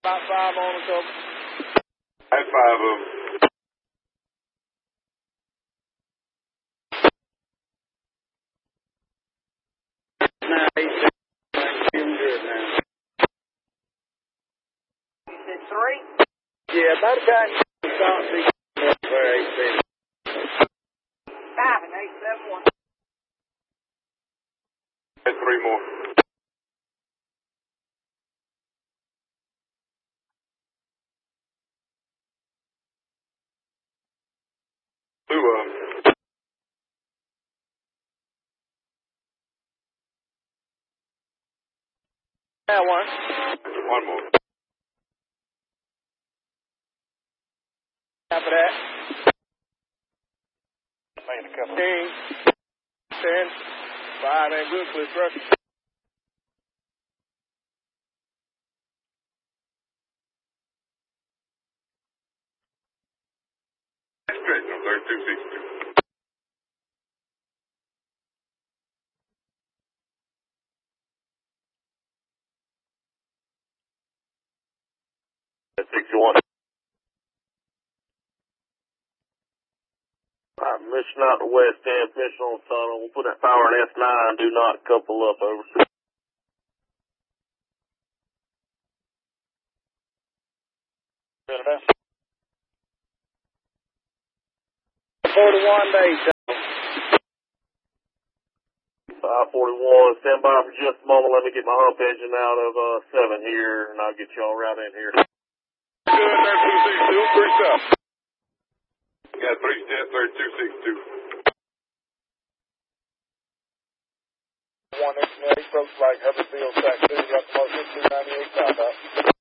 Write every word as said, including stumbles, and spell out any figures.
About five on the cover. That's five of them. Now he's feeling good now. You said three? Yeah, about that. Start the for eight feet. Five and eight, seven, one. That's three more. Two of them. Yeah, one. One more. After that. Made a couple. Fifteen. Ten. Five ain't good for this rush. Stretch on thirty-two sixty-two. That's sixty-one. Alright, mission out to west end, mission on tunnel. We'll put that power in S nine, do not couple up over. Forty-one days. five forty-one, stand by for just a moment. Let me get my hump engine out of uh, seven here, and I'll get y'all right in here. Good, thirty-two sixty-two, three stop. Got three steps, thirty-two sixty-two. One engineer, approach like Hubbardsville, track two, got the motion two ninety-eight south out.